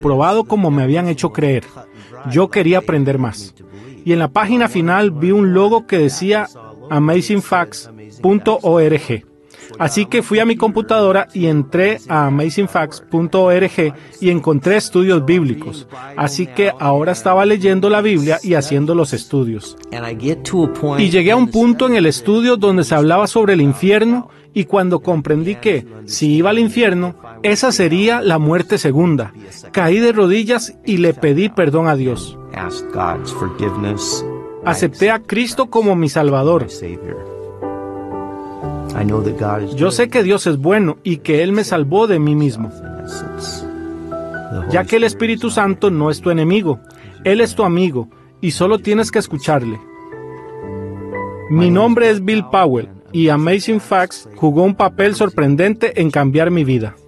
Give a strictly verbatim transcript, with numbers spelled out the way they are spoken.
probado como me habían hecho creer. Yo quería aprender más. Y en la página final vi un logo que decía amazing facts punto org. Así que fui a mi computadora y entré a amazing facts punto org y encontré estudios bíblicos. Así que ahora estaba leyendo la Biblia y haciendo los estudios. Y llegué a un punto en el estudio donde se hablaba sobre el infierno, y cuando comprendí que, si iba al infierno, esa sería la muerte segunda, caí de rodillas y le pedí perdón a Dios. Acepté a Cristo como mi Salvador. Yo sé que Dios es bueno y que Él me salvó de mí mismo, ya que el Espíritu Santo no es tu enemigo, Él es tu amigo y solo tienes que escucharle. Mi nombre es Bill Powell y Amazing Facts jugó un papel sorprendente en cambiar mi vida.